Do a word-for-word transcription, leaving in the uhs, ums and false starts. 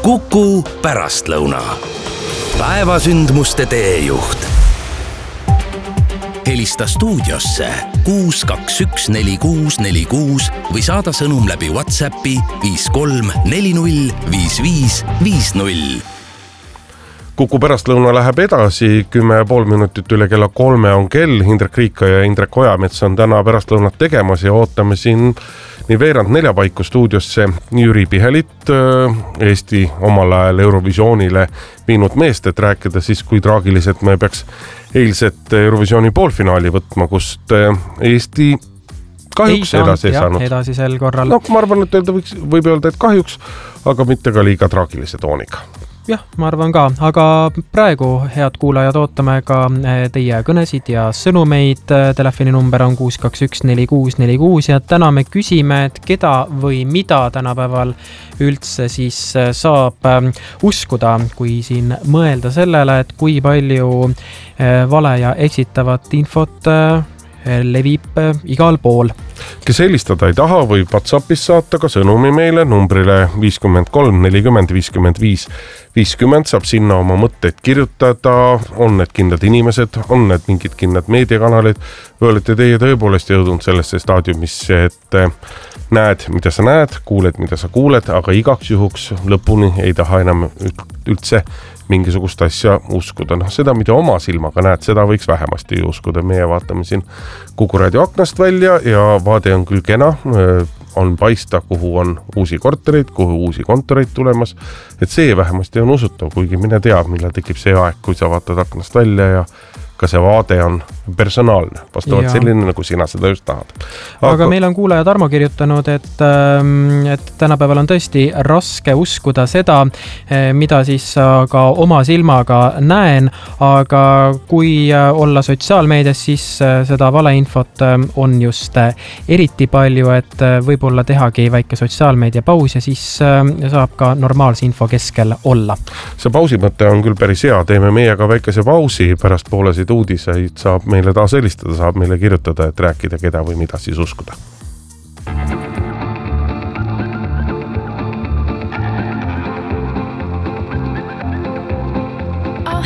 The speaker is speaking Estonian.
Kuku pärastlõuna. Päevasündmuste teejuht. Helista stuudiosse kuus kaks üks neli kuus neli kuus või saada sõnum läbi WhatsAppi viis kolm neli null viis viis viis null. Kuku pärastlõuna läheb edasi, kümme ja pool minutit üle kella kolme on kell. Hindrek Riika ja Indrek Ojamets on täna pärastlõunat tegemas ja ootame siin nii veerand nelja paiku stuudiosse Jüri Pihelit, Eesti omal ajal Eurovisioonile viinud meest, et rääkida siis, kui traagiliselt me peaks eilset Eurovisiooni poolfinaali võtma, kust Eesti kahjuks ei edasi ei saanud. Edasi sel korral. No, ma arvan, et öelda, võiks, võib öelda, et kahjuks, aga mitte ka liiga traagilise tooniga. Jah, ma arvan ka, aga praegu, head kuulajad, ootame ka teie kõnesid ja sõnumeid. Telefoninumber on kuus kaks üks neli kuus neli kuus ja täna me küsime, et keda või mida tänapäeval üldse siis saab uskuda, kui siin mõelda sellele, et kui palju vale ja eksitavat infot levib igal pool. Kes helistada ei taha, võib WhatsAppis saata ka sõnumi meile numbrile viiskümmend kolm nelikümmend viiskümmend viis viiskümmend, saab sinna oma mõtteid kirjutada, on need kindlad inimesed, on need mingid kindlad meediakanalid, või olete teie tõepoolest jõudnud sellesse staadiumisse, et näed, mida sa näed, kuuled, mida sa kuuled, aga igaks juhuks lõpuni ei taha enam üldse mingisugust asja uskuda. No, seda, mida oma silmaga näed, seda võiks vähemasti uskuda. Meie vaatame siin Kuku raadio aknast välja ja vaade on küll kena, on paista, kuhu on uusi kortereid, kuhu uusi kontoreid tulemas, et see vähemasti on usutav, kuigi mine tea, millal tekib see aeg, kui sa vaatad aknast välja ja ka see vaade on personaalne, vastavalt selline, nagu sina seda just tahad. Aga, aga meil on kuulaja Tarmo kirjutanud, et, et tänapäeval on tõesti raske uskuda seda, mida siis ka oma silmaga näen, aga kui olla sotsiaalmeedias, siis seda valeinfot on just eriti palju, et võib-olla tehagi väike sotsiaalmeedia paus ja siis saab ka normaalse info keskel olla. See pausi mõte on küll päris hea, teeme meiega väikese pausi, pärast poolesid uudiseid saab meile taas helistada, saab meile kirjutada, et rääkida, keda või mida siis uskuda.